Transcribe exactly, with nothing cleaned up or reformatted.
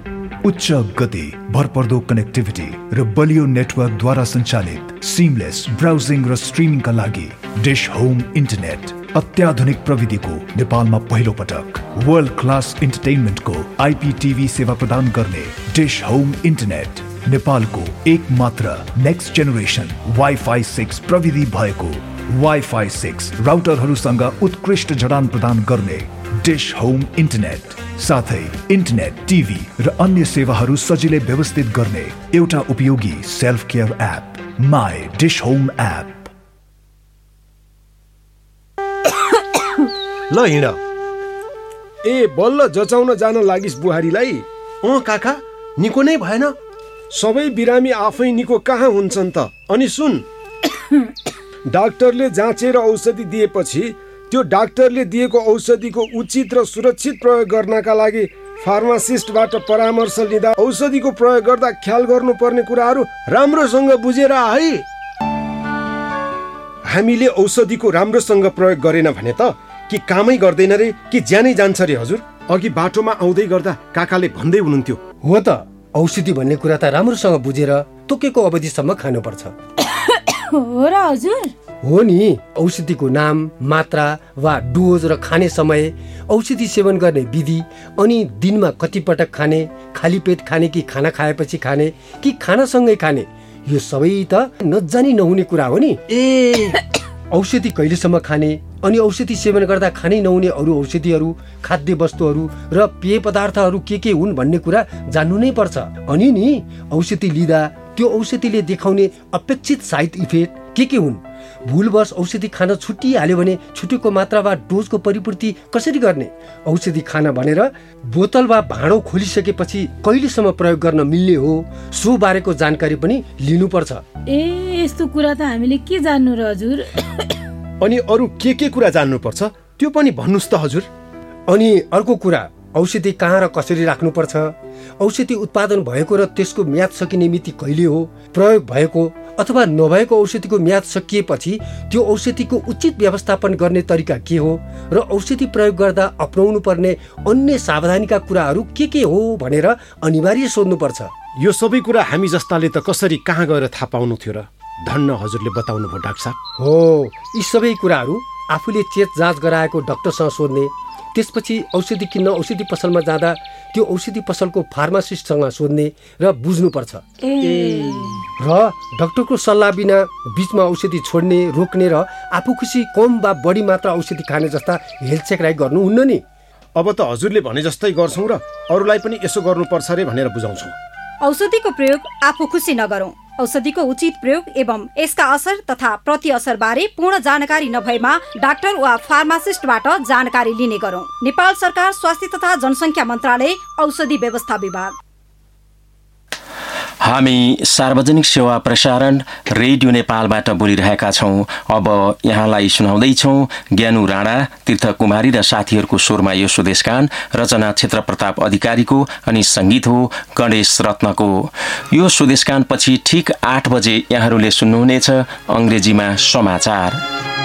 उच्च गति, भरपर्दो कनेक्टिभिटी र बलियो नेटवर्कद्वारा सञ्चालित सिमलेस ब्राउजिङ र स्ट्रिमिङका लागि डिश होम इन्टरनेट। अत्याधुनिक प्रविधिको नेपालमा पहिलो पटक वर्ल्ड क्लास इन्टरटेनमेन्टको आइपीटिभी सेवा प्रदान गर्ने डिश होम इन्टरनेट नेपालको एक मात्र नेक्स्ट जेनेरेसन वाइफाई सिक्स प्रविधि भएको वाइफाई सिक्स राउटरहरूसँग उत्कृष्ट जडान प्रदान गर्ने डिश होम इन्टरनेट, साथै इन्टरनेट, टिभी र अन्य सेवाहरू सजिलै व्यवस्थित गर्ने एउटा उपयोगी self care app my dish home app. ल हिँड। ए बल्ल जचाउन जान लागिस् बुहारीलाई? अँ काका, निको नै भएन। सबै बिरामी आफै निको कहाँ हुन्छन् त? अनि सुन, डाक्टरले जाँचेर औषधि दिएपछि त्यो डाक्टरले दिएको औषधिको उचित र सुरक्षित प्रयोग गर्नका लागि फार्मासिस्टबाट परामर्श लिँदा औषधिको प्रयोग गर्दा ख्याल गर्नुपर्ने कुराहरू राम्रोसँग बुझेर है। हामीले औषधिको राम्रोसँग प्रयोग गरेन भने त कि कामै गर्दैन रे कि ज्यानै जान्छ रे हजुर। अघि बाटोमा आउँदै गर्दा काकाले भन्दै हुनुहुन्थ्यो। हो त, औषधि भन्ने कुरा त राम्रोसँग बुझेर तोकेको अवधिसम्म खानुपर्छ। हो र हजुर? हो नि, औषधिको नाम, मात्रा वा डोज र खाने समय, औषधि सेवन गर्ने विधि, अनि दिनमा कति पटक खाने, खाली पेट खाने कि खाना खाएपछि खाने कि खानासँगै खाने, यो सबै त नजानी नहुने कुरा हो नि। ए औषधि कहिलेसम्म खाने, अनि औषधि सेवन गर्दा खानै नहुने अरू औषधिहरू, खाद्य वस्तुहरू र पेय पदार्थहरू के के हुन् भन्ने कुरा जान्नु नै पर्छ। अनि नि औषधि लिँदा त्यो औषधिले देखाउने अपेक्षित साइड इफेक्ट के के हुन्, भुलवश औषधि खान छुटिहाल्यो भने छुटेको मात्रा वा डोजको परिपूर्ति कसरी गर्ने, औषधि खान भनेर बोतल वा भाँडो खोलिसकेपछि कहिलेसम्म प्रयोग गर्न मिल्ने हो, सो बारेको जानकारी पनि लिनुपर्छ। ए यस्तो कुरा त हामीले के जान्नु र हजुर? अनि अरू के के कुरा जान्नुपर्छ त्यो पनि भन्नुस् त हजुर। अनि अर्को कुरा, औषधि कहाँ र कसरी राख्नुपर्छ, औषधि उत्पादन भएको र त्यसको म्याद सकिने मिति कहिले हो, प्रयोग भएको अथवा नभएको औषधिको म्याद सकिएपछि त्यो औषधिको उचित व्यवस्थापन गर्ने तरिका के हो र औषधि प्रयोग गर्दा अपनाउनु पर्ने अन्य सावधानीका कुराहरू के के हो भनेर अनिवार्य सोध्नुपर्छ। यो सबै कुरा हामी जस्ताले त कसरी कहाँ गएर थाहा पाउनु थियो र? धन्न हजुरले बताउनु भयो डाक्टर साहब। हो, यी सबै कुराहरू आफूले चेत जाँच गराएको डाक्टरसँग सोध्ने, त्यसपछि औषधि किन्न औषधि पसलमा जाँदा त्यो औषधि पसलको फार्मासिस्टसँग सोध्ने र बुझ्नुपर्छ। ए र डाक्टरको सल्लाह बिना बीचमा औषधि छोड्ने, रोक्ने र आफू खुसी कम वा बढी मात्रा औषधि खाने जस्ता हेलचेक राई गर्नुहुन्न नि। अब त हजुरले भने जस्तै गर्छौँ र अरूलाई पनि यसो गर्नुपर्छ रे भनेर बुझाउँछौँ। औषधिको प्रयोग आफू खुसी नगरौँ। औषधिको उचित प्रयोग एवं यसका असर तथा प्रति असर बारे पूर्ण जानकारी नभएमा डाक्टर वा फार्मासिस्टबाट जानकारी लिने गरौँ। नेपाल सरकार स्वास्थ्य तथा जनसङ्ख्या मन्त्रालय, औषधि व्यवस्था विभाग। हामी सार्वजनिक सेवा प्रसारण रेडियो नेपालबाट बोलिरहेका छौं। अब यहाँलाई सुनाउँदैछौं ज्ञानु राणा, तीर्थ कुमारी र साथीहरूको स्वरमा यो स्वदेशगान, रचना क्षेत्र प्रताप अधिकारीको अनि संगीत हो गणेश रत्नको। यो स्वदेशगान पछि ठिक आठ बजे यहाँहरूले सुन्नुहुनेछ अंग्रेजीमा समाचार।